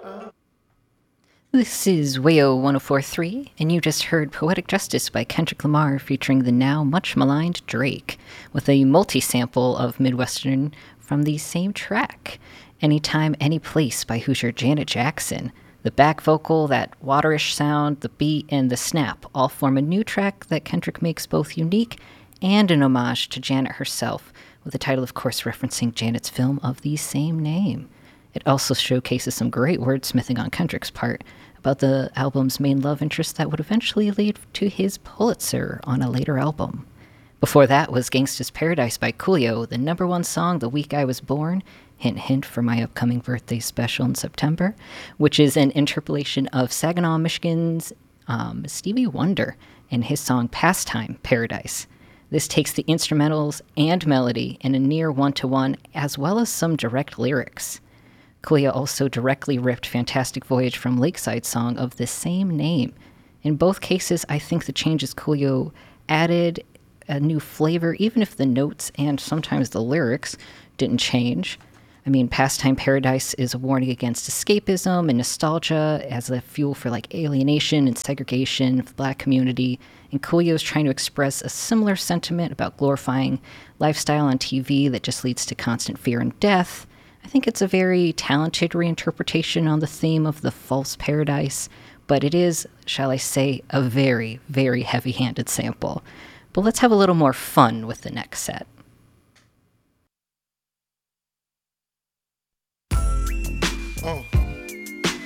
This is Wayo 1043, and you just heard Poetic Justice by Kendrick Lamar featuring the now much maligned Drake, with a multi-sample of Midwestern from the same track. Anytime, Any Place by Hoosier Janet Jackson. The back vocal, that waterish sound, the beat, and the snap all form a new track that Kendrick makes both unique and an homage to Janet herself, with the title, of course, referencing Janet's film of the same name. It also showcases some great wordsmithing on Kendrick's part about the album's main love interest that would eventually lead to his Pulitzer on a later album. Before that was Gangsta's Paradise by Coolio, the number one song the week I was born, hint hint for my upcoming birthday special in September, which is an interpolation of Saginaw, Michigan's Stevie Wonder and his song Pastime, Paradise. This takes the instrumentals and melody in a near one-to-one, as well as some direct lyrics. Coolio also directly ripped Fantastic Voyage from Lakeside song of the same name. In both cases, I think the changes Coolio added a new flavor, even if the notes and sometimes the lyrics didn't change. I mean, Pastime Paradise is a warning against escapism and nostalgia as a fuel for like alienation and segregation of the black community. And Coolio is trying to express a similar sentiment about glorifying lifestyle on TV that just leads to constant fear and death. I think it's a very talented reinterpretation on the theme of the false paradise, but it is, shall I say, a very, very heavy-handed sample. But let's have a little more fun with the next set. Oh.